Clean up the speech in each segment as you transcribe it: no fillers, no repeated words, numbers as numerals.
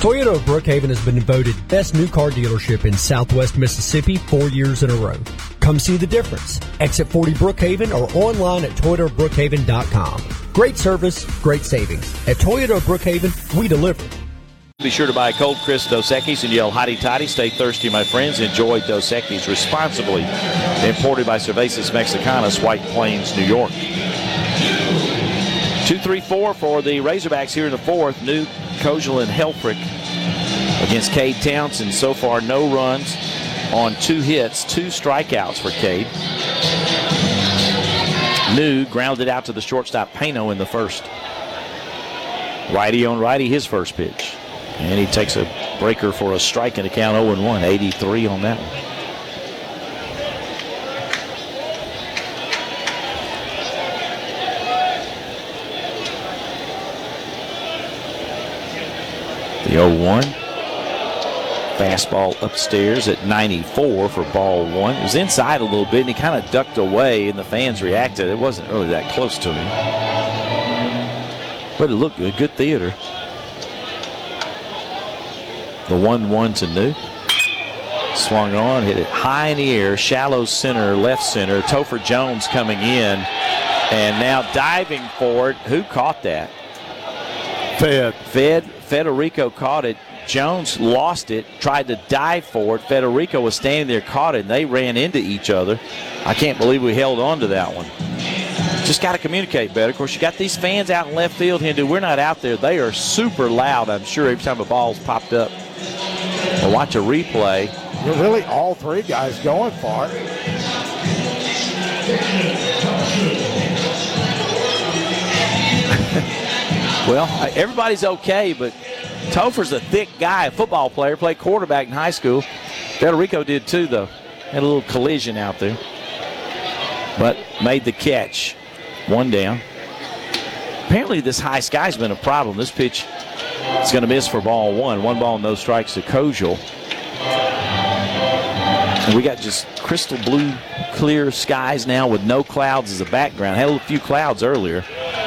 Toyota of Brookhaven has been voted best new car dealership in Southwest Mississippi 4 years in a row. Come see the difference. Exit 40 Brookhaven or online at ToyotaofBrookhaven.com. Great service, great savings. At Toyota of Brookhaven, we deliver. Be sure to buy a cold crisp Dos Equis and yell hotty toddy. Stay thirsty, my friends. Enjoy Dos Equis responsibly. Imported by Cervezas Mexicanas, White Plains, New York. 2-3-4 for the Razorbacks here in the fourth. New, Kojal, and Helfrich against Cade Townsend. So far, no runs on 2 hits, 2 strikeouts for Cade. New grounded out to the shortstop Pano in the first. Righty on righty, his first pitch. And he takes a breaker for a strike in the count, 0-1, 83 on that one. The 0-1. Fastball upstairs at 94 for ball one. It was inside a little bit, and he kind of ducked away, and the fans reacted. It wasn't really that close to him. But it looked good. Good theater. The 1-1 to New. Swung on, hit it high in the air, shallow center, left center. Topher Jones coming in, and now diving for it. Who caught that? Federico caught it. Jones lost it, tried to dive for it. Federico was standing there, caught it, and they ran into each other. I can't believe we held on to that one. Just got to communicate better. Of course, you got these fans out in left field, Hindu. We're not out there. They are super loud, I'm sure, every time a ball's popped up. We'll watch a replay. You're really all three guys going for it. Well, everybody's okay, but Topher's a thick guy, a football player, played quarterback in high school. Federico did too, though. Had a little collision out there. But made the catch. 1 down. Apparently this high sky's been a problem. This pitch is going to miss for ball one. 1 ball, no strikes to Kojal. And we got just crystal blue, clear skies now with no clouds as a background. Had a few clouds earlier.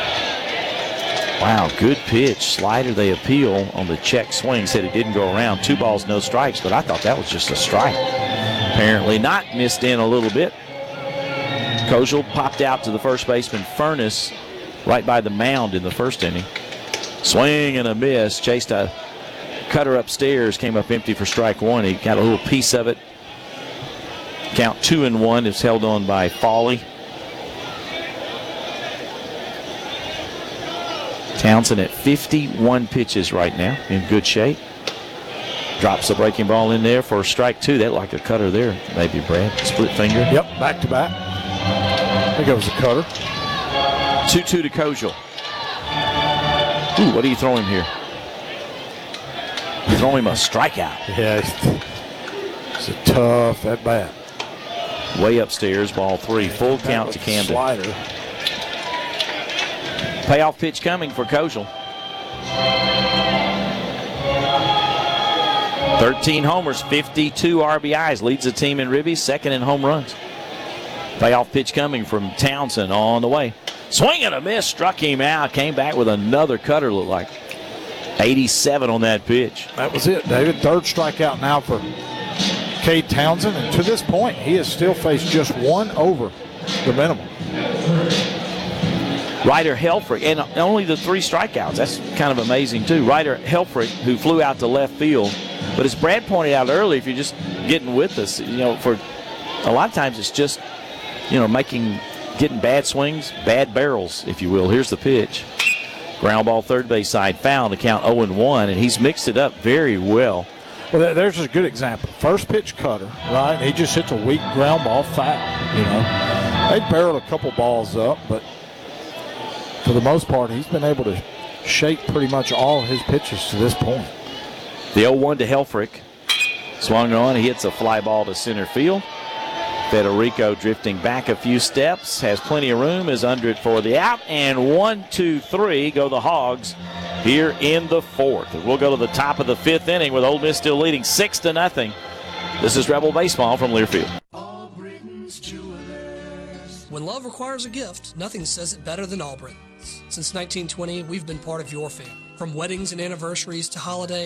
Wow, good pitch. Slider, they appeal on the check swing. Said it didn't go around. 2 balls, no strikes, but I thought that was just a strike. Apparently not. Missed in a little bit. Kojal popped out to the first baseman, Furness, right by the mound in the first inning. Swing and a miss. Chased a cutter upstairs. Came up empty for strike 1. He got a little piece of it. Count 2-1 is held on by Fawley. Townsend at 51 pitches right now, in good shape. Drops the breaking ball in there for strike 2. That like a cutter there, maybe, Brad. Split finger. Yep, back to back. I think it was a cutter. 2-2 to Kojal. Ooh, what are you throwing here? You throwing him a strikeout. Yeah, it's a tough at bat. Way upstairs, ball 3. Full count to Camden. Slider. Payoff pitch coming for Kojal. 13 homers, 52 RBIs. Leads the team in ribbies, second in home runs. Payoff pitch coming from Townsend on the way. Swing and a miss, struck him out. Came back with another cutter, looked like. 87 on that pitch. That was it, David. Third strikeout now for Cade Townsend. And to this point, he has still faced just 1 over the minimum. Ryder Helfrich, and only the 3 strikeouts. That's kind of amazing, too. Ryder Helfrich, who flew out to left field. But as Brad pointed out earlier, if you're just getting with us, for a lot of times it's just, getting bad swings, bad barrels, if you will. Here's the pitch. Ground ball, third base side, foul to count 0-1, and he's mixed it up very well. Well, there's a good example. First pitch cutter, right? He just hits a weak ground ball foul, They barreled a couple balls up, but for the most part, he's been able to shape pretty much all of his pitches to this point. The 0-1 to Helfrich. Swung on. He hits a fly ball to center field. Federico drifting back a few steps. Has plenty of room. Is under it for the out. And 1, 2, 3 go the Hogs here in the fourth. We'll go to the top of the 5th inning with Ole Miss still leading 6-0. This is Rebel Baseball from Learfield. When love requires a gift, nothing says it better than Albritton's. Since 1920, we've been part of your family. From weddings and anniversaries to holidays,